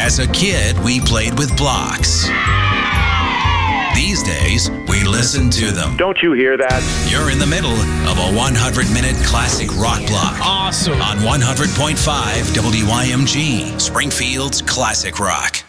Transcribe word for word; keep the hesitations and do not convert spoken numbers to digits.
As a kid, we played with blocks. These days, we listen to them. Don't you hear that? You're in the middle of a one hundred minute classic rock block. Awesome. On one hundred point five W I M G, Springfield's Classic Rock.